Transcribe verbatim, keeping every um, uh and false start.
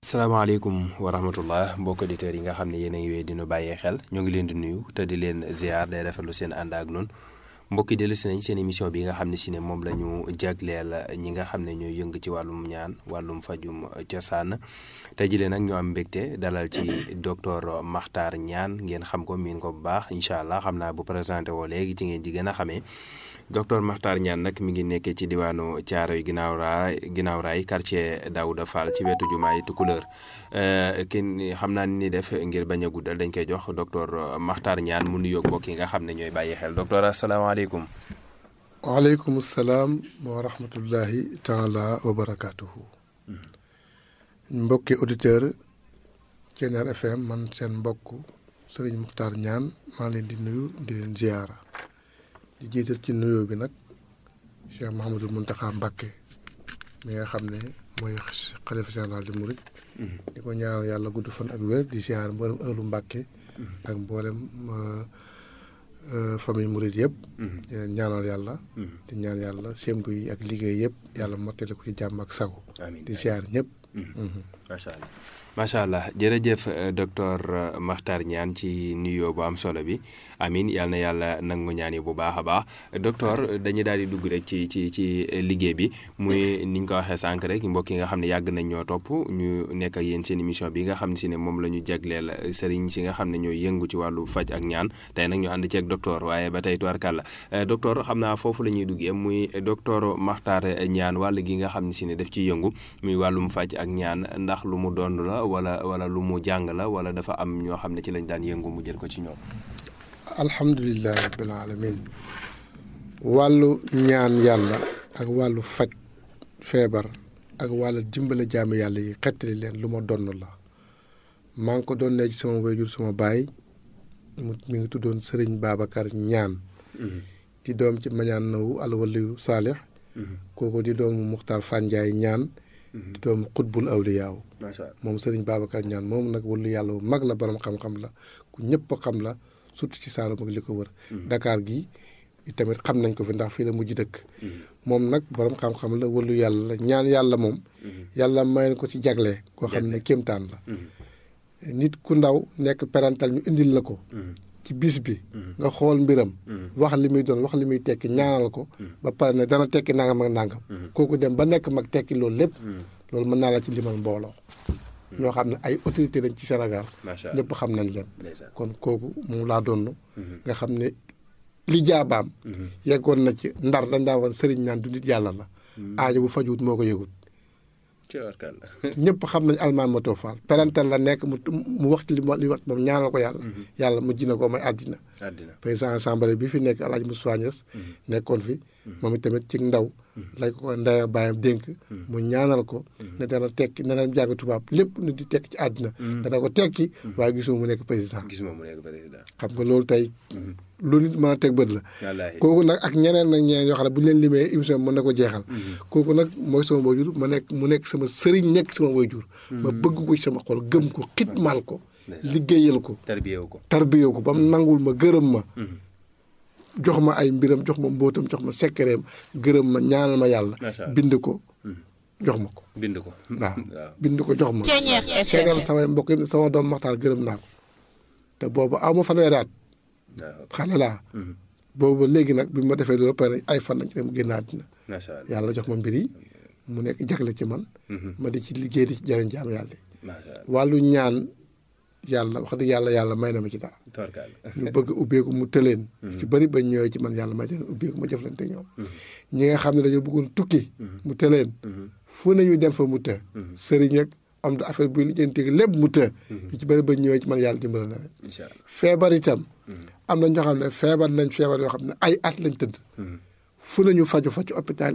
salaamaaleykum wa rahmatullah mbokk auditeurs yi nga xam ne yéen a ngi wéy dinu bàyyee xel ñoo ngi leen di nuyu te di leen ziar day rafetlu seen ànd ak noonu mbokk yi dellu si nañ seen émission bi nga xam ne si ne moom la ñu jagleel ñi nga xam ne ñooy yëng ci wàllum ñaan wàllum fajum cosaan tey jii nag ñu am mbégte dalal ci docteur Makhtar Niane ngeen xam ko miin ko bu baax incha allah xam naa bu présenté woo léegi ci ngeen di gën a xamee docteur Makhtar Niane nag mi ngi nekkee ci diwaanu Thiaroye ginnaaw raay ginnaaw raay quartier Daouda Fall ci wetu jumaay Tukulóor kenn xam naa ni def ngir bañ a guddal dañ koy jox docteur Makhtar Niane mu nuyoog mbokk yi nga xam ne ñooy bàyyi xel docteur asalaamaaleykum. waaleykum salaam wa rahmatullahi taala wa barakaatuhu. mbokki auditeur Thiéniere F M man seen mbokk Serigne Makhtar Niane maa leen di nuyu di leen ziyaara di jiital ci nuyoo bi nag Cheikh Mouhamadou Mountakha Mbacké mi nga xam ne mooy xalifa général di Mouride. di ko ñaanal yàlla gudd fan ak wér di ziyaar mboolem ëllu Mbacké ak mboolem famille Mouride yëpp. di leen ñaanal yàlla. di ñaan yàlla sémbu yi ak liggéey yëpp yàlla mottali ko ci jàmm ak sago. di ziyaar ñëpp. macha allah macha allah jërëjëf docteur Makhtar Niane ci nuyoo bu am solo bi amin yal na yàlla nangu ñaan yi bu baax a baax docteur dañuy daal di dugg rek ci ci ci liggéey bi muy ni ñu ko waxee sànq rek mbokk yi nga xam ne yàgg nañ ñoo topp ñu nekk ak yéen seen émission bi nga xam ne si ne moom la ñu jagleel sëriñ si nga xam ne ñooy yëngu ci wàllu faj ak ñaan tey nag ñu ànd ci ak docteur waaye ba tey tubarkàlla docteur xam naa foofu la ñuy duggee muy docteur Makhtar Niane wàll gi nga xam ne si ne daf ciy yëngu muy wàllum faj ak ñaan ndax lu mu doon la wala wala lu mu jàng la wala dafa am ñoo xam ne ci lañ daan yëngu mu jël ko ci ñoom. alhamdulilah rabbil alamin wàllu ñaan yàlla ak wàllu faj feebar ak wàllu dimbale jaami yàlla yi xettali leen lu ma donn la maa ngi ko doon ne ci sama wayjur sama baay mu mi ngi tuddoon Serigne Babacar Niane. di doom ci mañaan nawu alwaliyu saalix kooku di doomu Muxtaar Fanjaay Niane. di doomu xutbul awliyaaw moom Serigne Babacar Niane moom nag wàllu yàlla bu mag la borom xam-xam la ku ñëpp xam la surtout ci Saalum ak li ko wër. Dakar gi tamit xam nañ ko fi ndax fii la mujj dëkk. moom nag borom xam-xam la wàllu yàlla la ñaan yàlla moom. yàlla may ko ci jagle koo xam ne kéemtaan la. nit ku ndaw nekk parental ñu indil la ko. ci bis bi. nga xool mbiram. wax li muy doon wax li muy tekki ñaanal ko. ba pare ne dana tekki nangam ak nangam. kooku dem ba nekk mag tekki loolu lépp. loolu mën naa la ci limal mbooloo. ñoo xam ne ay autorité lañ ci Sénégal. ñëpp xam nañ leen. kon kooku moom laa doon. nga xam ne li jaabaam. yeggoon na ci ndar dañ daa woon sëriñ naan du nit yàlla la. aajo bu fajuwut moo ko yëgut. ñëpp xam nañ almaan ma toofaal parental la nekk mu mu wax ci li li wax moom ñaanal ko yàlla. yàlla mujj na ko may àddina. président assemblée bi fi nekk El Hadj Moussa Niass nekkoon fi. moom itamit ci ndaw. lañ ko ndaya bàyyam dénk. mu ñaanal ko. ne dana tekki ne dana jàng tubaab lépp nu di tekki ci àddina. dana ko tekki. waaye gisuma mu nekk président. gisuma mu nekk président. xam nga loolu tey. lu nit mën a teg bët la. kooku nag ak ñeneen nag ñeneen yoo xam ne bu ñu leen limee émission mën na ko jeexal. kooku nag mooy sama waajur ma nekk mu nekk sama sëriñ nekk sama waajur. ma bëgg ko ci sama xol gëm ko xitmaal ko. liggéeyal ko. tarbiyewu ko tarbiyewu ko ba mu nangul ma gërëm ma. jox ma ay mbiram jox ma mbóotam jox ma sekkereem gërëm ma ñaanal ma yàlla. bind ko jox ma ko. bind ko waaw bind ko jox ma. seegal samay mbokk yi sama doom Makhtar gërëm naa ko. te boobu aw ma fanweeri at. xale laa. boobu léegi nag bi ma defee loolu pare ay fan lañ ci dem génn àddina. yàlla jox ma mbir yi mu nekk jagle ci man. ma di ci liggéey di ci jëriñ jaam yàlla yi. wàllu ñaan yàlla wax dëgg yàlla yàlla may na ma ci dara. ñu bëgg ubbeeku mu tëleen. ci bëri bañ ñëwee ci man yàlla may leen ubbeeku ma jëflante ñoom. ñi nga xam ne dañoo bëggoon tukki. mu tëleen. fu nañu dem fa mu të. sëriñ ak am da affaire buy lijjanti lépp mu të. ñu ci bëri bañ ñëwee ci man yàlla dimbal na leen. feebar itam. am na ñoo xam ne feebar nañ feebar yoo xam ne ay at lañ tëdd. fu nañu faju fa ci hôpital